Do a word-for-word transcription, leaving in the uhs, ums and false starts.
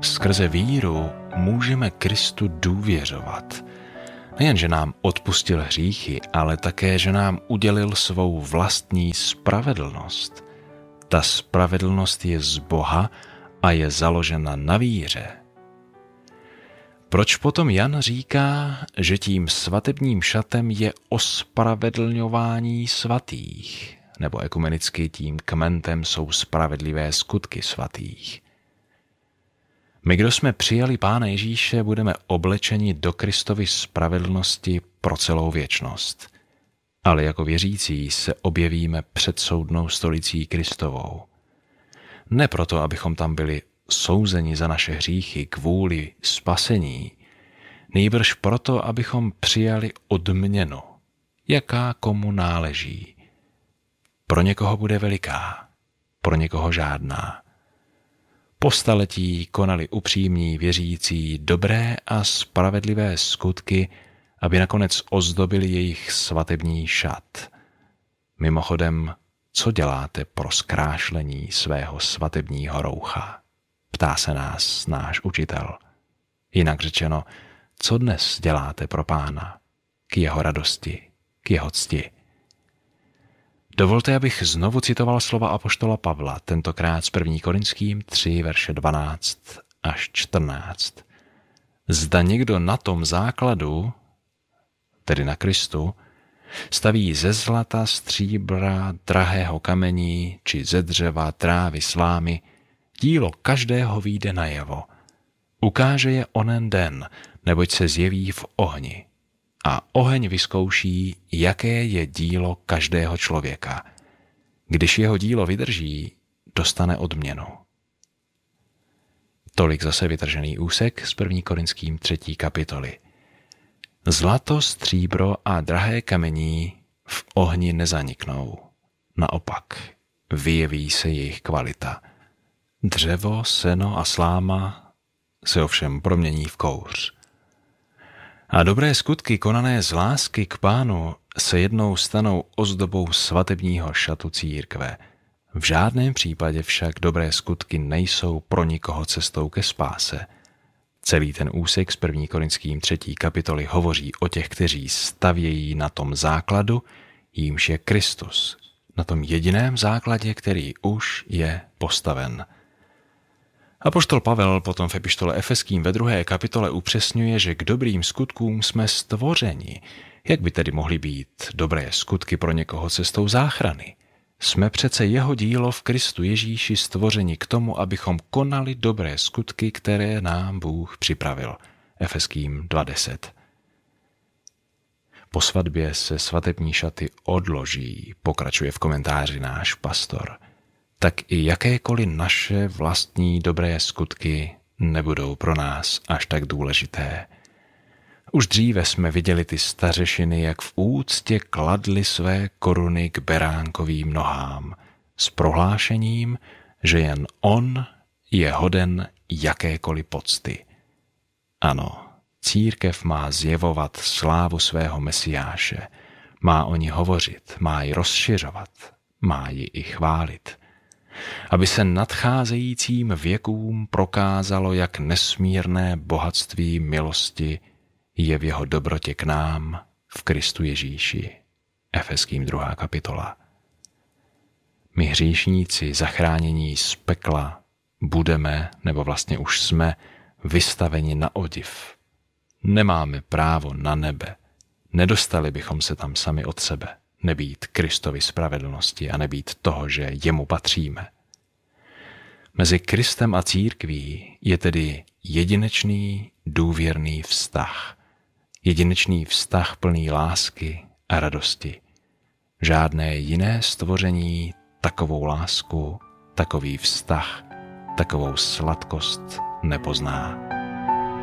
Skrze víru můžeme Kristu důvěřovat. Nejen, že nám odpustil hříchy, ale také, že nám udělil svou vlastní spravedlnost. Ta spravedlnost je z Boha a je založena na víře. Proč potom Jan říká, že tím svatebním šatem je ospravedlňování svatých, nebo ekumenicky tím kmentem jsou spravedlivé skutky svatých? My, kdo jsme přijali Pána Ježíše, budeme oblečeni do Kristovy spravedlnosti pro celou věčnost. Ale jako věřící se objevíme před soudnou stolicí Kristovou. Ne proto, abychom tam byli souzeni za naše hříchy kvůli spasení, nýbrž proto, abychom přijali odměnu, jaká komu náleží. Pro někoho bude veliká, pro někoho žádná. Po staletí konali upřímní věřící dobré a spravedlivé skutky, aby nakonec ozdobili jejich svatební šat. Mimochodem, co děláte pro zkrášlení svého svatebního roucha? Ptá se nás náš učitel. Jinak řečeno, co dnes děláte pro Pána? K jeho radosti, k jeho cti. Dovolte, abych znovu citoval slova apoštola Pavla, tentokrát z první Korinským tři, verše dvanáct až čtrnáct. Zda někdo na tom základu, tedy na Kristu, staví ze zlata, stříbra, drahého kamení, či ze dřeva, trávy, slámy, dílo každého vyjde najevo. Ukáže je onen den, neboť se zjeví v ohni. A oheň vyzkouší, jaké je dílo každého člověka. Když jeho dílo vydrží, dostane odměnu. Tolik zase vytržený úsek z první Korinským třetí kapitoly. Zlato, stříbro a drahé kamení v ohni nezaniknou. Naopak, vyjeví se jejich kvalita. Dřevo, seno a sláma se ovšem promění v kouř. A dobré skutky konané z lásky k Pánu se jednou stanou ozdobou svatebního šatu církve. V žádném případě však dobré skutky nejsou pro nikoho cestou ke spáse. Celý ten úsek z první Korinským třetí kapitoly hovoří o těch, kteří stavějí na tom základu, jímž je Kristus, na tom jediném základě, který už je postaven. Apoštol Pavel potom v epištole Efeským ve druhé kapitole upřesňuje, že k dobrým skutkům jsme stvořeni. Jak by tedy mohly být dobré skutky pro někoho cestou záchrany? Jsme přece jeho dílo v Kristu Ježíši stvořeni k tomu, abychom konali dobré skutky, které nám Bůh připravil. Efeským dva deset. Po svatbě se svatební šaty odloží, pokračuje v komentáři náš pastor. Tak i jakékoliv naše vlastní dobré skutky nebudou pro nás až tak důležité. Už dříve jsme viděli ty stařešiny, jak v úctě kladli své koruny k beránkovým nohám s prohlášením, že jen on je hoden jakékoliv pocty. Ano, církev má zjevovat slávu svého Mesiáše, má o ní hovořit, má ji rozšiřovat, má ji i chválit. Aby se nadcházejícím věkům prokázalo, jak nesmírné bohatství milosti je v jeho dobrotě k nám v Kristu Ježíši. Efeským druhá kapitola. My hříšníci zachránění z pekla budeme, nebo vlastně už jsme, vystaveni na odiv. Nemáme právo na nebe. Nedostali bychom se tam sami od sebe. Nebýt Kristovy spravedlnosti a nebýt toho, že jemu patříme. Mezi Kristem a církví je tedy jedinečný, důvěrný vztah. Jedinečný vztah plný lásky a radosti. Žádné jiné stvoření takovou lásku, takový vztah, takovou sladkost nepozná.